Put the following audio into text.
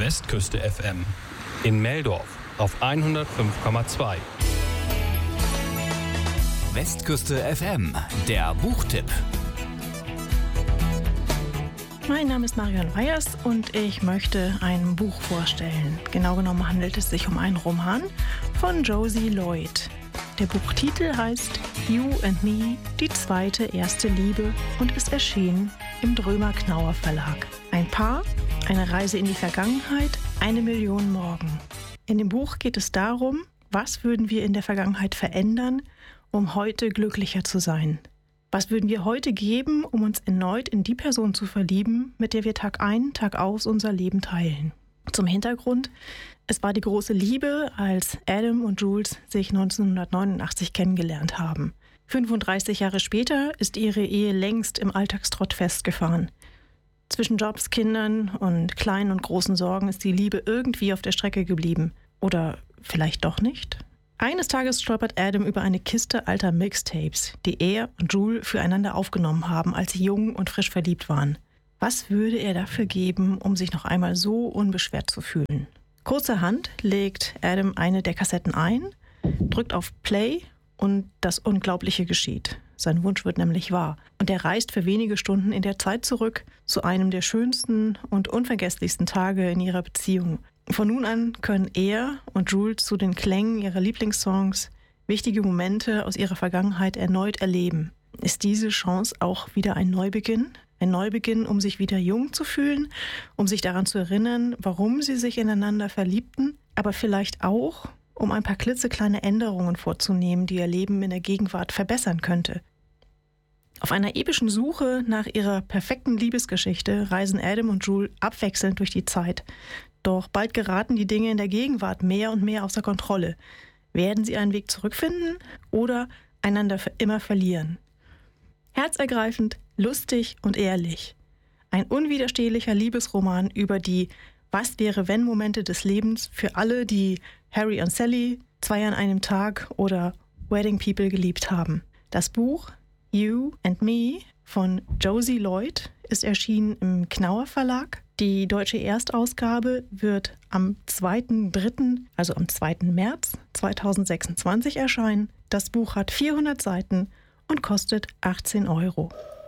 Westküste FM. In Meldorf auf 105,2. Westküste FM, der Buchtipp. Mein Name ist Marion Weyers und ich möchte ein Buch vorstellen. Genau genommen handelt es sich um einen Roman von Josie Lloyd. Der Buchtitel heißt You and Me, die zweite erste Liebe und ist erschienen im Drömer-Knauer Verlag. Ein Paar, eine Reise in die Vergangenheit, 1 Million Morgen. In dem Buch geht es darum, was würden wir in der Vergangenheit verändern, um heute glücklicher zu sein. Was würden wir heute geben, um uns erneut in die Person zu verlieben, mit der wir Tag ein, Tag aus unser Leben teilen? Zum Hintergrund: Es war die große Liebe, als Adam und Jules sich 1989 kennengelernt haben. 35 Jahre später ist ihre Ehe längst im Alltagstrott festgefahren. Zwischen Jobs, Kindern und kleinen und großen Sorgen ist die Liebe irgendwie auf der Strecke geblieben. Oder vielleicht doch nicht? Eines Tages stolpert Adam über eine Kiste alter Mixtapes, die er und Jules füreinander aufgenommen haben, als sie jung und frisch verliebt waren. Was würde er dafür geben, um sich noch einmal so unbeschwert zu fühlen? Kurzerhand legt Adam eine der Kassetten ein, drückt auf Play und das Unglaubliche geschieht. Sein Wunsch wird nämlich wahr. Und er reist für wenige Stunden in der Zeit zurück zu einem der schönsten und unvergesslichsten Tage in ihrer Beziehung. Von nun an können er und Jules zu den Klängen ihrer Lieblingssongs wichtige Momente aus ihrer Vergangenheit erneut erleben. Ist diese Chance auch wieder ein Neubeginn? Ein Neubeginn, um sich wieder jung zu fühlen, um sich daran zu erinnern, warum sie sich ineinander verliebten, aber vielleicht auch, um ein paar klitzekleine Änderungen vorzunehmen, die ihr Leben in der Gegenwart verbessern könnte. Auf einer epischen Suche nach ihrer perfekten Liebesgeschichte reisen Adam und Jules abwechselnd durch die Zeit. Doch bald geraten die Dinge in der Gegenwart mehr und mehr außer Kontrolle. Werden sie einen Weg zurückfinden oder einander für immer verlieren? Herzergreifend, lustig und ehrlich. Ein unwiderstehlicher Liebesroman über die Was-wäre-wenn-Momente des Lebens für alle, die Harry und Sally, 2 an einem Tag oder Wedding People geliebt haben. Das Buch You and Me von Josie Lloyd ist erschienen im Knauer Verlag. Die deutsche Erstausgabe wird am 2.3., also am 2. März 2026 erscheinen. Das Buch hat 400 Seiten und kostet 18 €.